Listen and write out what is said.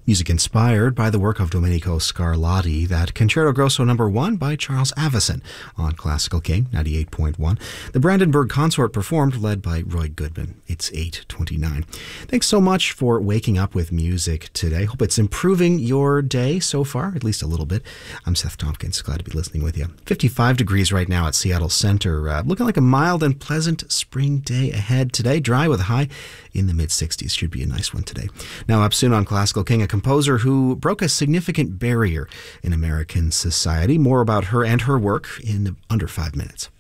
Music inspired by the work of Domenico Scarlatti, that Concerto Grosso No. 1 by Charles Avison on Classical King 98.1. The Brandenburg Consort performed, led by Roy Goodman. It's 8:29. Thanks so much for waking up with music today. Hope it's improving your day so far, at least a little bit. I'm Seth Tompkins. Glad to be listening with you. 55 degrees right now at Seattle Center. Looking like a mild and pleasant spring day ahead today. Dry with a high in the mid-60s. Should be a nice one today. Now up soon on Classical King, a composer who broke a significant barrier in American society. More about her and her work in under 5 minutes.